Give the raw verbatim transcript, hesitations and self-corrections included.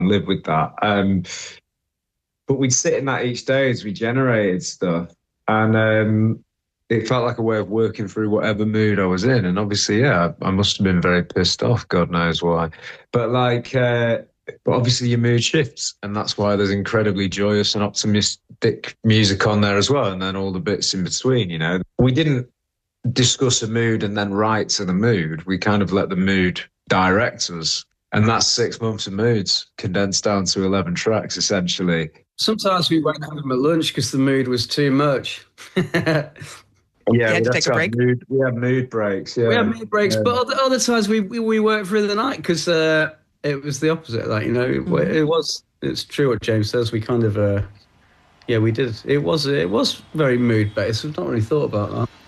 live with that. Um, but we'd sit in that each day as we generated stuff. And um, it felt like a way of working through whatever mood I was in. And obviously, yeah, I, I must have been very pissed off, God knows why. But like, uh, but obviously your mood shifts, and that's why there's incredibly joyous and optimistic music on there as well, and then all the bits in between, you know. We didn't discuss a mood and then write to the mood. We kind of let the mood direct us. And that's six months of moods condensed down to eleven tracks, essentially. Sometimes we went home at lunch because the mood was too much. Yeah, You had we to have take to a have break? mood. We have mood breaks. Yeah, We had mood breaks, yeah. but other, other times we, we, we worked through the night because uh, it was the opposite. Like, you know, it, it was, it's true what James says. We kind of, uh, yeah, we did. It was, it was very mood based. We've not really thought about that.